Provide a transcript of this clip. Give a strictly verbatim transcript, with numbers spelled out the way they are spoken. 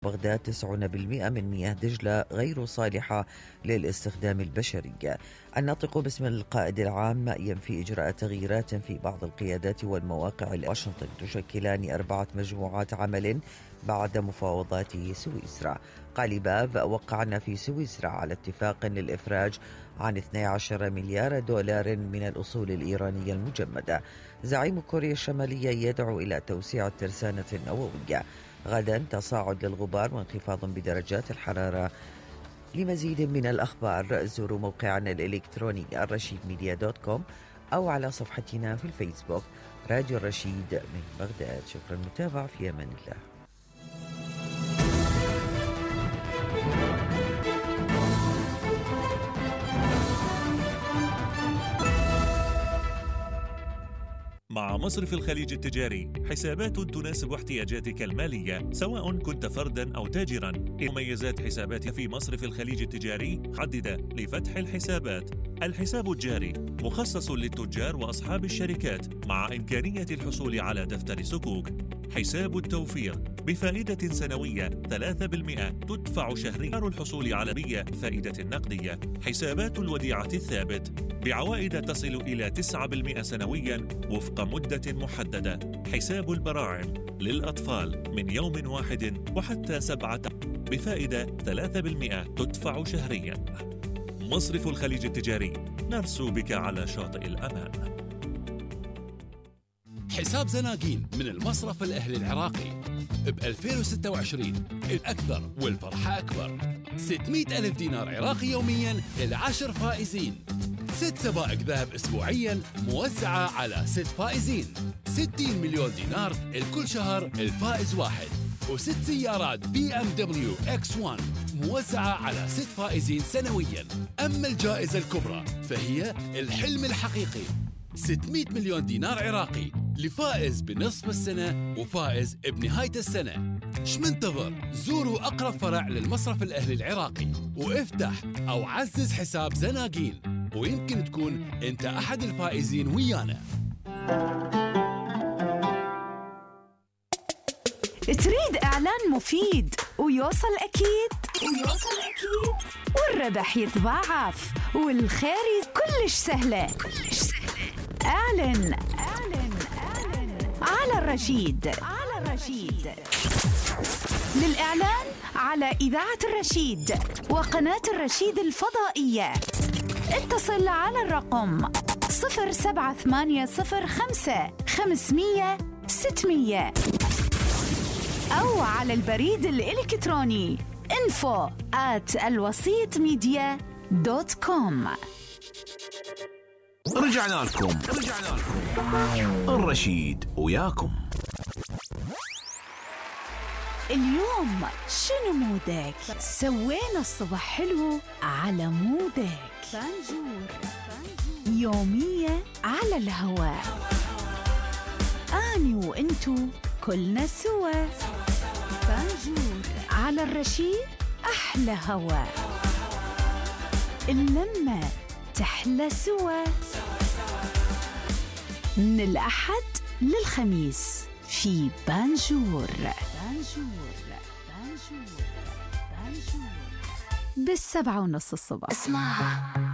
بغداد تسعين بالمئة من مياه دجلة غير صالحة للاستخدام البشري. الناطق باسم القائد العام ينفي إجراء تغييرات في بعض القيادات والمواقع. واشنطن تشكلان أربعة مجموعات عمل بعد مفاوضات سويسرا. قاليباف وقعنا في سويسرا على اتفاق للإفراج عن اثني عشر مليار دولار من الأصول الإيرانية المجمدة. زعيم كوريا الشمالية يدعو إلى توسيع الترسانة النووية. غدا تصاعد للغبار وانخفاض بدرجات الحرارة. لمزيد من الأخبار زوروا موقعنا الإلكتروني الرشيد ميديا دوت كوم أو على صفحتنا في الفيسبوك راديو الرشيد من بغداد. شكرا للمتابعة، في أمان الله. مع مصرف الخليج التجاري حسابات تناسب احتياجاتك المالية سواء كنت فردا أو تاجرا. مميزات حسابات في مصرف الخليج التجاري حدد لفتح الحسابات. الحساب الجاري مخصص للتجار وأصحاب الشركات مع إمكانية الحصول على دفتر صكوك. حساب التوفير بفائدة سنوية ثلاثة بالمئة تدفع شهريا الحصول على مية فائدة نقدية. حسابات الوديعة الثابت بعوائد تصل إلى تسعة بالمئة سنويا وفق مدة محددة. حساب البراعم للأطفال من يوم واحد وحتى سبعة بفائدة ثلاثة بالمئة تدفع شهريا. مصرف الخليج التجاري، نرسو بك على شاطئ الأمان. حساب زناقين من المصرف الأهلي العراقي ب ألفين وستة وعشرين الأكثر والفرحة أكبر. ستمئة ألف دينار عراقي يومياً للعشر فائزين. ست سبائك ذهب أسبوعياً موزعة على ست فائزين. ستين مليون دينار الكل شهر الفائز واحد. وست سيارات بي ام دبليو اكس واحد موزعة على ست فائزين سنوياً. أما الجائزة الكبرى فهي الحلم الحقيقي، ستمئة مليون دينار عراقي لفائز بنصف السنة وفائز بنهاية السنة. شمنتظر؟ زوروا أقرب فرع للمصرف الأهلي العراقي وافتح أو عزز حساب زناقين، ويمكن تكون أنت أحد الفائزين ويانا. تريد إعلان مفيد ويوصل أكيد ويوصل أكيد والربح يتضاعف والخير كلش سهلة كلش سهلة. أعلن أعلن أعلن على الرشيد على الرشيد. للإعلان على إذاعة الرشيد وقناة الرشيد الفضائية اتصل على الرقم صفر سبعة ثمانية صفر خمسة خمسمية ستمية أو على البريد الإلكتروني info at الوسيط ميديا دوت كوم. رجعنا لكم رجعنا لكم الرشيد وياكم. اليوم شنو مودك؟ سوينا الصبح حلو على مودك. بانجور يومية على الهواء، أني وإنتو كلنا سوا. بانجور على الرشيد أحلى هوا، اللمة تحلى سوا. من الأحد للخميس في بانجور. بانجور بانجور بانجور بالسبعة ونص الصبح. اسمعها.